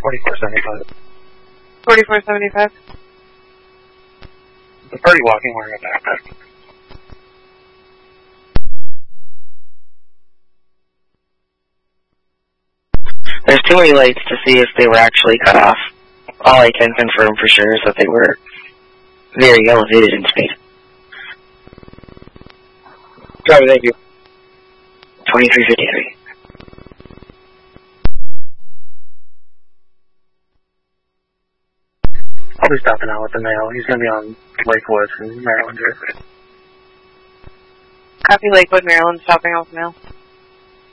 4475. 4475. The party walking wearing a backpack. There's too many lights to see if they were actually cut off. All I can confirm for sure is that they were very elevated in speed. Copy, thank you. 2353. I'll be stopping out with the mail. He's going to be on Lakewood in Maryland. Copy, Lakewood, Maryland, stopping off mail.